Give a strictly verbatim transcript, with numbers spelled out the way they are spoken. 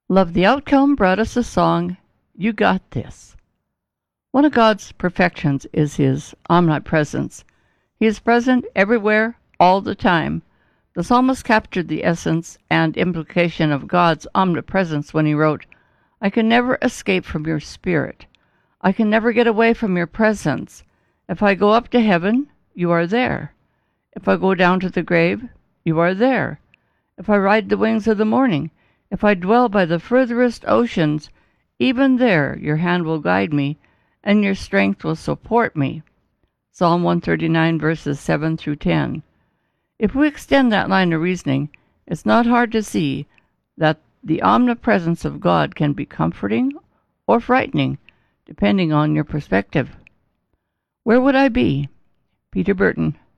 Love the Outcome brought us the song, You Got This. One of God's perfections is His omnipresence. He is present everywhere, all the time. The psalmist captured the essence and implication of God's omnipresence when he wrote, I can never escape from your spirit. I can never get away from your presence. If I go up to heaven, you are there. If I go down to the grave, you are there. If I ride the wings of the morning, if I dwell by the furthest oceans, even there your hand will guide me, and your strength will support me. Psalm one thirty-nine, verses seven through ten. If we extend that line of reasoning, it's not hard to see that the omnipresence of God can be comforting or frightening, depending on your perspective. Where would I be? Peter Burton.